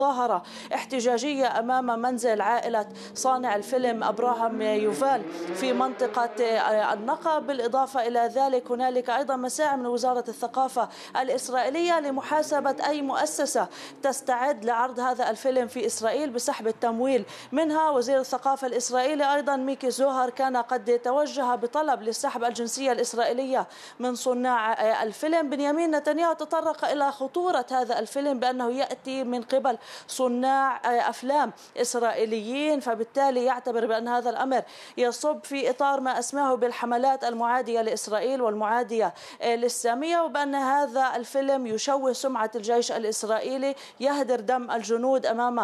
مظاهرة احتجاجية أمام منزل عائلة صانع الفيلم أبراهام يوفال في منطقة النقب. بالإضافة إلى ذلك هنالك أيضا مساعي من وزارة الثقافة الإسرائيلية لمحاسبة أي مؤسسة تستعد لعرض هذا الفيلم في إسرائيل بسحب التمويل منها. وزير الثقافة الإسرائيلي أيضا ميكي زوهر كان قد توجه بطلب لسحب الجنسية الإسرائيلية من صناع الفيلم. بنيامين نتنياهو تطرق إلى خطورة هذا الفيلم بأنه يأتي من قبل صناع أفلام إسرائيليين، فبالتالي يعتبر بأن هذا الأمر يصب في إطار ما أسماه بالحملات المعادية لإسرائيل والمعادية للسامية، وبأن هذا الفيلم يشوه سمعة الجيش الإسرائيلي، يهدر دم الجنود أمام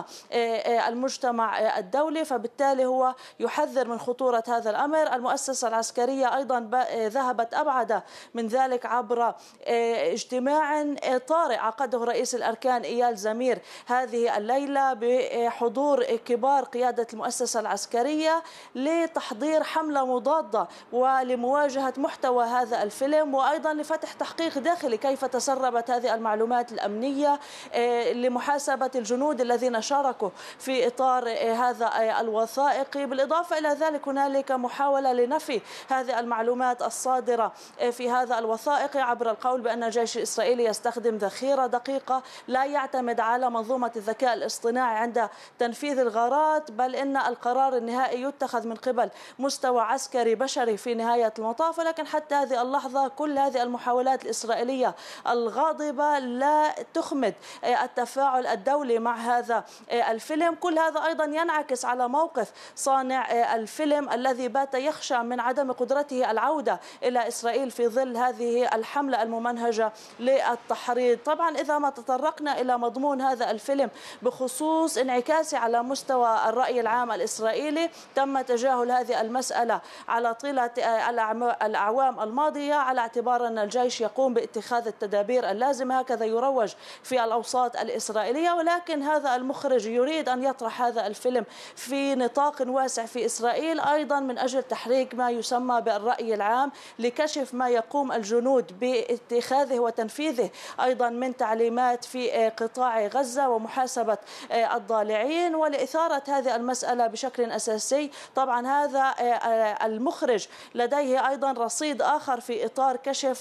المجتمع الدولي، فبالتالي هو يحذر من خطورة هذا الأمر. المؤسسة العسكرية أيضا ذهبت أبعد من ذلك عبر اجتماع طارئ عقده رئيس الأركان إيال زمير هذه الليلة بحضور كبار قيادة المؤسسة العسكرية لتحضير حملة مضادة ولمواجهة محتوى هذا الفيلم، وأيضا لفتح تحقيق داخلي كيف تسربت هذه المعلومات الأمنية لمحاسبة الجنود الذين شاركوا في إطار هذا الوثائقي. بالإضافة إلى ذلك هنالك محاولة لنفي هذه المعلومات الصادرة في هذا الوثائقي عبر القول بأن الجيش الإسرائيلي يستخدم ذخيرة دقيقة لا يعتمد على منظومة الذكاء الاصطناعي عند تنفيذ الغارات، بل إن القرار النهائي يتخذ من قبل مستوى عسكري بشري في نهاية المطاف. ولكن حتى هذه اللحظة كل هذه المحاولات الإسرائيلية الغاضبة لا تخمد التفاعل الدولي مع هذا الفيلم. كل هذا أيضا ينعكس على موقف صانع الفيلم الذي بات يخشى من عدم قدرته العودة إلى إسرائيل في ظل هذه الحملة الممنهجة للتحريض. طبعا إذا ما تطرقنا إلى مضمون هذا الفيلم بخصوص انعكاسه على مستوى الرأي العام الإسرائيلي، تم تجاهل هذه المسألة على طيلة الأعوام الماضية على اعتبار أن الجيش يقوم باتخاذ التدابير اللازمة، هكذا يروج في الأوساط الإسرائيلية. ولكن هذا المخرج يريد أن يطرح هذا الفيلم في نطاق واسع في إسرائيل أيضا من أجل تحريك ما يسمى بالرأي العام، لكشف ما يقوم الجنود باتخاذه وتنفيذه أيضا من تعليمات في قطاع غزة ومحاسبة الضالعين ولإثارة هذه المسألة بشكل أساسي. طبعا هذا المخرج لديه أيضا رصيد آخر في إطار كشف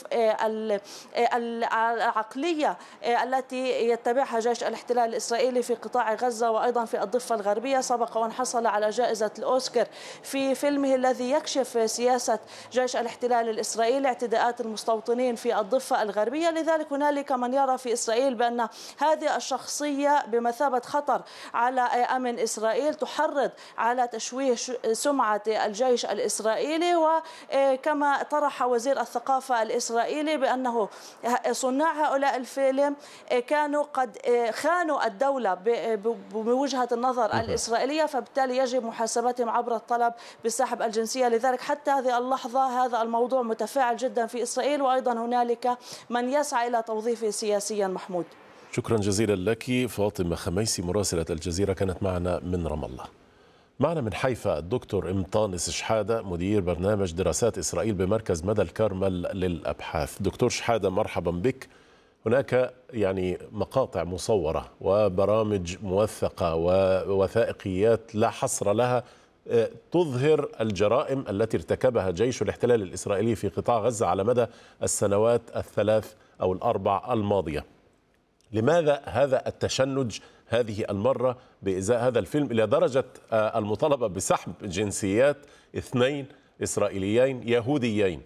العقلية التي يتبعها جيش الاحتلال الإسرائيلي في قطاع غزة وأيضا في الضفة الغربية. سبق وأن حصل على جائزة الأوسكار في فيلمه الذي يكشف سياسة جيش الاحتلال الإسرائيلي اعتداءات المستوطنين في الضفة الغربية. لذلك هنالك من يرى في إسرائيل بأن هذه الشخصية بمثابة خطر على أمن إسرائيل، تحرض على تشويه سمعة الجيش الإسرائيلي. وكما طرح وزير الثقافة الإسرائيلي بأنه صناع هؤلاء الفيلم كانوا قد خانوا الدولة بوجهة النظر الإسرائيلية، فبالتالي يجب محاسبتهم عبر الطلب بسحب الجنسية. لذلك حتى هذه اللحظة هذا الموضوع متفاعل جدا في إسرائيل، وأيضا هنالك من يسعى إلى توظيفه سياسيا. محمود، شكرا جزيلا لك. فاطمة خميسي مراسلة الجزيرة كانت معنا من رام الله. معنا من حيفا الدكتور إمطانس شحادة مدير برنامج دراسات إسرائيل بمركز مدى الكرمل للأبحاث. دكتور شحادة مرحبا بك. هناك يعني مقاطع مصورة وبرامج موثقة ووثائقيات لا حصر لها تظهر الجرائم التي ارتكبها جيش الاحتلال الإسرائيلي في قطاع غزة على مدى السنوات الثلاث أو الأربع الماضية. لماذا هذا التشنج هذه المرة بإزاء هذا الفيلم إلى درجة المطالبة بسحب جنسيات 2 إسرائيليين يهوديين؟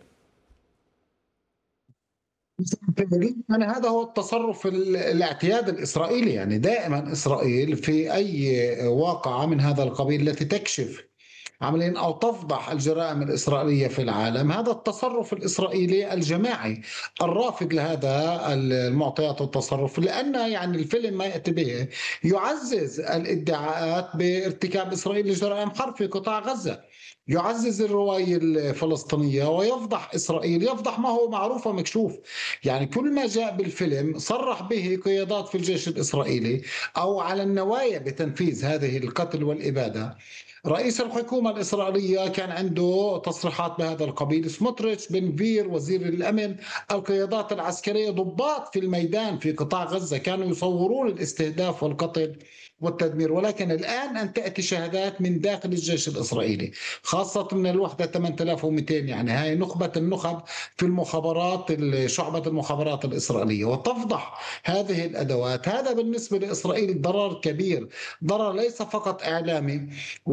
يعني هذا هو التصرف الاعتياد الإسرائيلي. يعني دائما إسرائيل في أي واقعة من هذا القبيل التي تكشف عمليا أو تفضح الجرائم الإسرائيلية في العالم، هذا التصرف الإسرائيلي الجماعي الرافض لهذا المعطيات والتصرف، لأن يعني الفيلم ما يأتي به يعزز الادعاءات بارتكاب إسرائيل لجرائم حرب في قطاع غزة. يعزز الرواية الفلسطينية ويفضح إسرائيل، يفضح ما هو معروف ومكشوف. يعني كل ما جاء بالفيلم صرح به قيادات في الجيش الإسرائيلي أو على النوايا بتنفيذ هذه القتل والإبادة. رئيس الحكومة الإسرائيلية كان عنده تصريحات بهذا القبيل، سموتريتش، بن فير وزير الأمن، القيادات العسكرية، ضباط في الميدان في قطاع غزة كانوا يصورون الاستهداف والقتل والتدمير. ولكن الآن أن تأتي شهادات من داخل الجيش الإسرائيلي، خاصة من الوحدة 8200، يعني هاي نخبة النخب في المخابرات، شعبة المخابرات الإسرائيلية، وتفضح هذه الأدوات. هذا بالنسبة لإسرائيل ضرر كبير، ضرر ليس فقط إعلامي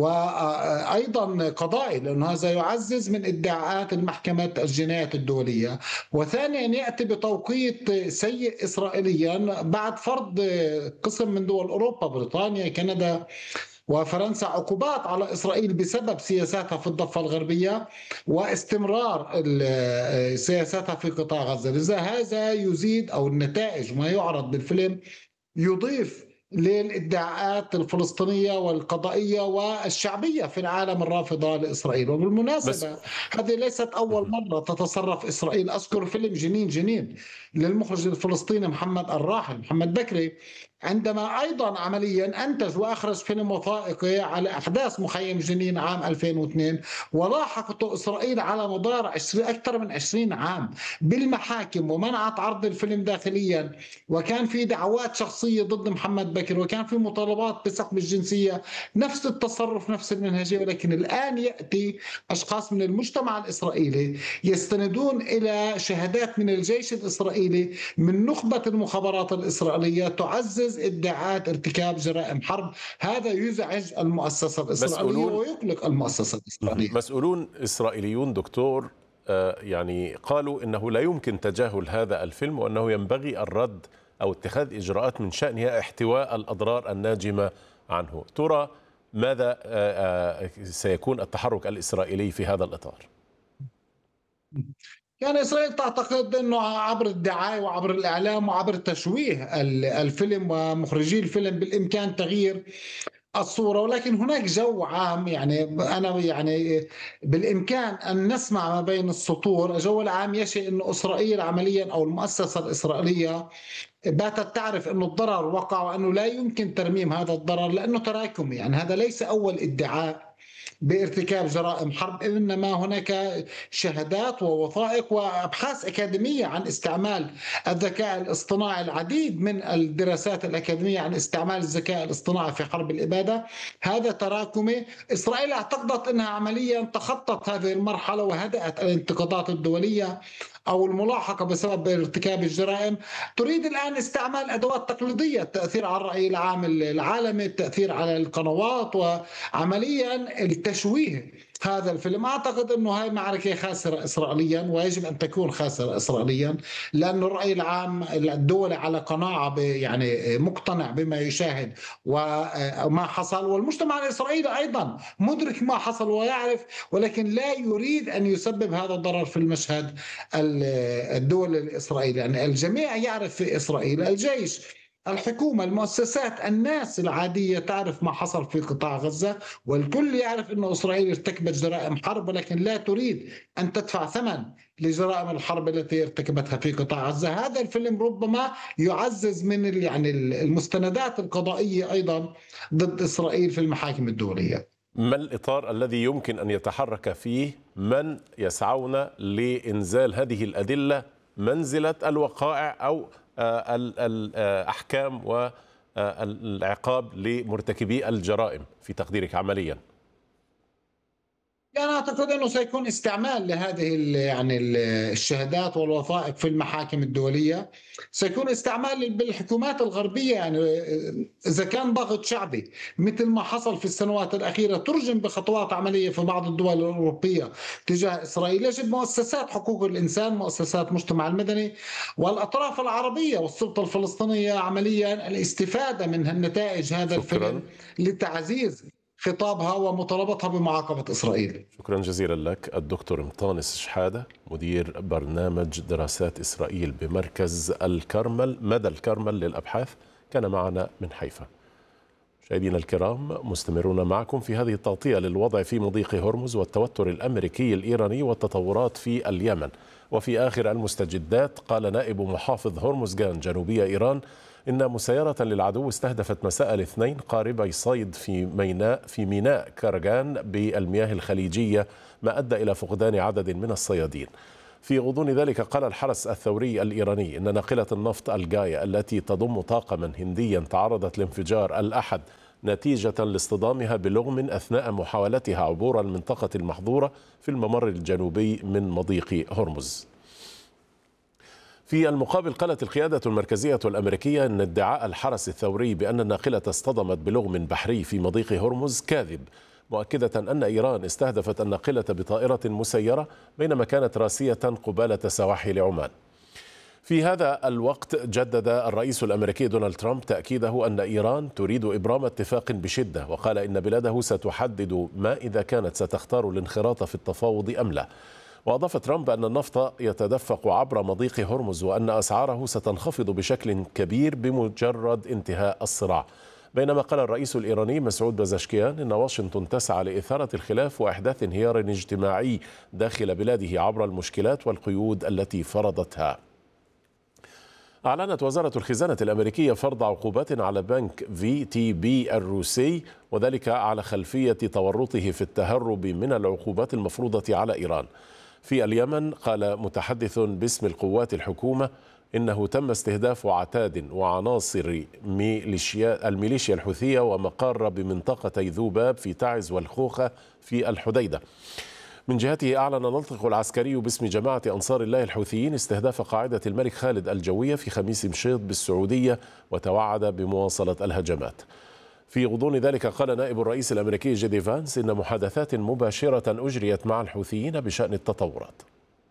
وأيضا قضائي، لأن هذا يعزز من ادعاءات المحكمة الجنايات الدولية. وثانيا يأتي بتوقيت سيء إسرائيليا بعد فرض قسم من دول أوروبا، بريطانيا، كندا وفرنسا، عقوبات على إسرائيل بسبب سياساتها في الضفة الغربية واستمرار سياساتها في قطاع غزة. لذا هذا يزيد، أو النتائج ما يعرض بالفيلم يضيف للادعاءات الفلسطينية والقضائية والشعبية في العالم الرافضة لإسرائيل. وبالمناسبة هذه ليست أول مرة تتصرف إسرائيل. أذكر فيلم جنين جنين للمخرج الفلسطيني محمد الراحل محمد بكري، عندما أيضا عمليا أنتج وأخرج فيلم وثائقي على أحداث مخيم جنين عام 2002، ولاحقته إسرائيل على مدار أكثر من 20 عام بالمحاكم، ومنعت عرض الفيلم داخليا، وكان في دعوات شخصية ضد محمد بكر، وكان في مطالبات بسحب الجنسية. نفس التصرف، نفس المنهجية. ولكن الآن يأتي أشخاص من المجتمع الإسرائيلي يستندون إلى شهادات من الجيش الإسرائيلي من نخبة المخابرات الإسرائيلية تعزز ادعاءات ارتكاب جرائم حرب. هذا يزعج المؤسسة الإسرائيلية ويقلق المؤسسة الإسرائيلية. مسؤولون إسرائيليون دكتور يعني قالوا إنه لا يمكن تجاهل هذا الفيلم، وأنه ينبغي الرد أو اتخاذ إجراءات من شأنها احتواء الأضرار الناجمة عنه. ترى ماذا سيكون التحرك الإسرائيلي في هذا الإطار؟ يعني إسرائيل تعتقد أنه عبر الدعاية وعبر الإعلام وعبر تشويه الفيلم ومخرجي الفيلم بالإمكان تغيير الصورة. ولكن هناك جو عام، يعني أنا يعني بالإمكان أن نسمع ما بين السطور. الجو العام يشي أن إسرائيل عمليا، أو المؤسسة الإسرائيلية، باتت تعرف أن الضرر وقع وأنه لا يمكن ترميم هذا الضرر لأنه تراكمي. يعني هذا ليس أول ادعاء بارتكاب جرائم حرب، إنما هناك شهادات ووثائق وأبحاث أكاديمية عن استعمال الذكاء الاصطناعي، العديد من الدراسات الأكاديمية عن استعمال الذكاء الاصطناعي في حرب الإبادة. هذا تراكمي. إسرائيل اعتقدت أنها عمليا تخطت هذه المرحلة وهدأت الانتقادات الدولية أو الملاحقة بسبب ارتكاب الجرائم. تريد الآن استعمال أدوات تقليدية، التأثير على الرأي العام العالمي، التأثير على القنوات، وعمليا التشويه هذا الفيلم. أعتقد أنه هاي معركة خاسرة إسرائيليا، ويجب أن تكون خاسرة إسرائيليا، لأن الرأي العام الدولي على قناعة يعني مقتنع بما يشاهد وما حصل، والمجتمع الإسرائيلي أيضا مدرك ما حصل ويعرف، ولكن لا يريد أن يسبب هذا الضرر في المشهد الدولي الإسرائيلي. يعني الجميع يعرف في إسرائيل، الجيش، الحكومة، المؤسسات، الناس العادية تعرف ما حصل في قطاع غزة، والكل يعرف أن إسرائيل ارتكبت جرائم حرب، ولكن لا تريد أن تدفع ثمن لجرائم الحرب التي ارتكبتها في قطاع غزة. هذا الفيلم ربما يعزز من يعني المستندات القضائية أيضا ضد إسرائيل في المحاكم الدولية. ما الإطار الذي يمكن أن يتحرك فيه من يسعون لإنزال هذه الأدلة منزلة الوقائع أو الأحكام والعقاب لمرتكبي الجرائم في تقديرك عمليا؟ أنا أعتقد أنه سيكون استعمال لهذه يعني الشهادات والوثائق في المحاكم الدولية، سيكون استعمال بالحكومات الغربية. يعني إذا كان ضغط شعبي مثل ما حصل في السنوات الأخيرة ترجم بخطوات عملية في بعض الدول الأوروبية تجاه إسرائيل، يجب مؤسسات حقوق الإنسان، مؤسسات المجتمع المدني والأطراف العربية والسلطة الفلسطينية عمليا الاستفادة من النتائج هذا الفيلم لتعزيز خطابها ومطالبتها بمعاقبة إسرائيل. شكرا جزيلا لك الدكتور إمطانس شحادة، مدير برنامج دراسات إسرائيل بمركز الكرمل، مدى الكرمل للأبحاث، كان معنا من حيفا. مشاهدينا الكرام، مستمرون معكم في هذه التغطية للوضع في مضيق هرمز والتوتر الأمريكي الإيراني والتطورات في اليمن. وفي آخر المستجدات، قال نائب محافظ هرمزغان جنوبي إيران إن مسيرة للعدو استهدفت مساء الاثنين قاربي صيد في ميناء كرغان بالمياه الخليجية، ما أدى إلى فقدان عدد من الصيادين. في غضون ذلك، قال الحرس الثوري الإيراني إن ناقلة النفط الجاية التي تضم طاقما هنديا تعرضت لانفجار الأحد نتيجة لاصطدامها بلغم أثناء محاولتها عبور المنطقة المحظورة في الممر الجنوبي من مضيق هرمز. في المقابل، قالت القيادة المركزية الأمريكية أن ادعاء الحرس الثوري بأن الناقلة اصطدمت بلغم بحري في مضيق هرمز كاذب، مؤكدة أن إيران استهدفت الناقلة بطائرة مسيرة بينما كانت راسية قبالة سواحل عمان. في هذا الوقت، جدد الرئيس الأمريكي دونالد ترامب تأكيده أن إيران تريد إبرام اتفاق بشدة، وقال إن بلاده ستحدد ما إذا كانت ستختار الانخراط في التفاوض أم لا. وأضاف ترامب أن النفط يتدفق عبر مضيق هرمز وأن أسعاره ستنخفض بشكل كبير بمجرد انتهاء الصراع. بينما قال الرئيس الإيراني مسعود بزشكيان إن واشنطن تسعى لإثارة الخلاف وإحداث انهيار اجتماعي داخل بلاده عبر المشكلات والقيود التي فرضتها. أعلنت وزارة الخزانة الأمريكية فرض عقوبات على بنك VTB الروسي، وذلك على خلفية تورطه في التهرب من العقوبات المفروضة على إيران. في اليمن، قال متحدث باسم القوات الحكومة إنه تم استهداف عتاد وعناصر الميليشيا الحوثية ومقار بمنطقتي ذوباب في تعز والخوخة في الحديدة. من جهته، أعلن الناطق العسكري باسم جماعة أنصار الله الحوثيين استهداف قاعدة الملك خالد الجوية في خميس مشيط بالسعودية، وتوعد بمواصلة الهجمات. في غضون ذلك، قال نائب الرئيس الأمريكي جيدي فانس إن محادثات مباشرة أجريت مع الحوثيين بشأن التطورات.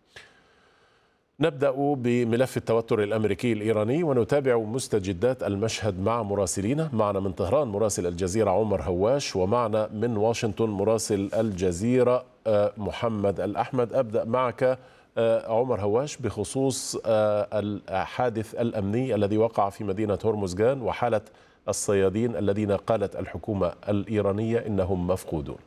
نبدأ بملف التوتر الأمريكي الإيراني ونتابع مستجدات المشهد مع مراسلينا. معنا من طهران مراسل الجزيرة عمر هواش، ومعنا من واشنطن مراسل الجزيرة محمد الأحمد. أبدأ معك عمر هواش بخصوص الحادث الأمني الذي وقع في مدينة هرمزغان وحالة الصيادين الذين قالت الحكومة الإيرانية إنهم مفقودون.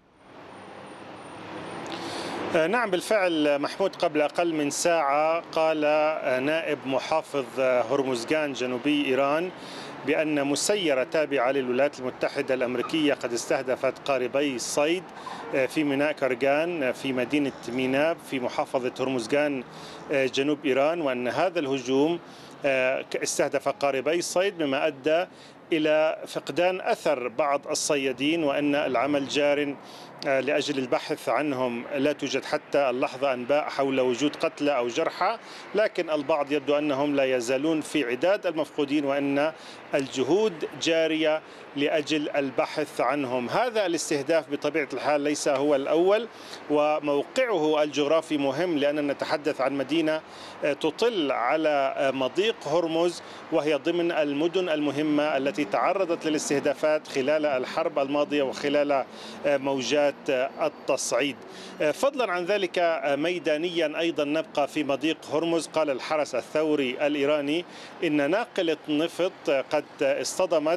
نعم بالفعل محمود، قبل أقل من ساعة قال نائب محافظ هرمزغان جنوبي إيران بأن مسيرة تابعة للولايات المتحدة الأمريكية قد استهدفت قاربي الصيد في ميناء كرغان في مدينة ميناب في محافظة هرمزغان جنوب إيران، وأن هذا الهجوم استهدف قاربي الصيد مما أدى إلى فقدان أثر بعض الصيادين، وأن العمل جار لأجل البحث عنهم. لا توجد حتى اللحظة أنباء حول وجود قتلى أو جرحى، لكن البعض يبدو أنهم لا يزالون في عداد المفقودين وأن الجهود جارية لأجل البحث عنهم. هذا الاستهداف بطبيعة الحال ليس هو الأول، وموقعه الجغرافي مهم لأننا نتحدث عن مدينة تطل على مضيق هرمز، وهي ضمن المدن المهمة التي تعرضت للاستهدافات خلال الحرب الماضية وخلال موجات التصعيد. فضلا عن ذلك، ميدانيا أيضا نبقى في مضيق هرمز. قال الحرس الثوري الإيراني إن ناقلة نفط قد اصطدمت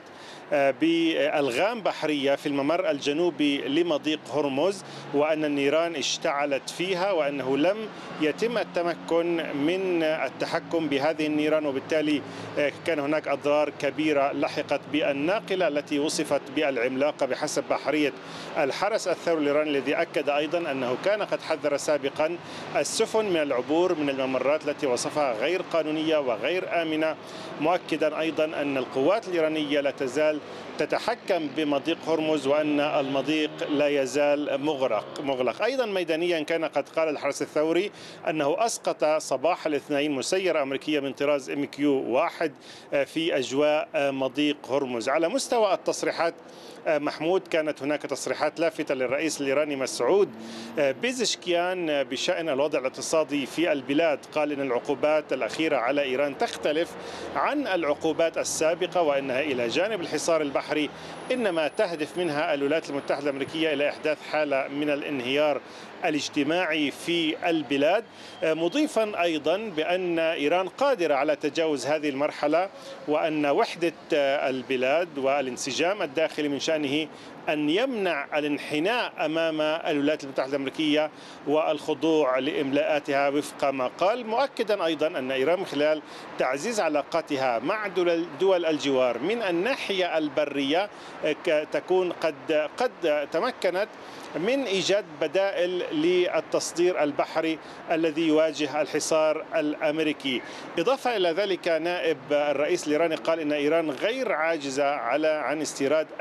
بألغام بحرية في الممر الجنوبي لمضيق هرمز، وأن النيران اشتعلت فيها، وأنه لم يتم التمكن من التحكم بهذه النيران، وبالتالي كان هناك أضرار كبيرة لحقت بالناقلة التي وصفت بالعملاقة بحسب بحرية الحرس الثوري الإيراني، الذي أكد أيضا أنه كان قد حذر سابقا السفن من العبور من الممرات التي وصفها غير قانونية وغير آمنة، مؤكدا أيضا أن القوات الإيرانية لا تزال تتحكم بمضيق هرمز وأن المضيق لا يزال مغلق. أيضا ميدانيا كان قد قال الحرس الثوري أنه أسقط صباح الاثنين مسيرة أمريكية من طراز MQ-1 في أجواء مضيق هرمز. على مستوى التصريحات محمود، كانت هناك تصريحات لافتة للرئيس الإيراني مسعود بيزشكيان بشأن الوضع الاقتصادي في البلاد. قال إن العقوبات الأخيرة على إيران تختلف عن العقوبات السابقة، وأنها إلى جانب الحصار البحري البحري إنما تهدف منها الولايات المتحدة الأمريكية إلى إحداث حالة من الانهيار الاجتماعي في البلاد، مضيفا أيضا بأن إيران قادرة على تجاوز هذه المرحلة، وأن وحدة البلاد والانسجام الداخلي من شأنه أن يمنع الانحناء أمام الولايات المتحدة الأمريكية والخضوع لإملاءاتها وفق ما قال، مؤكدا أيضا أن إيران من خلال تعزيز علاقاتها مع دول الجوار من الناحية البرية تكون قد تمكنت من إيجاد بدائل للتصدير البحري الذي يواجه الحصار الأمريكي. إضافة إلى ذلك، نائب الرئيس الإيراني قال إن إيران غير عاجزة عن استيراد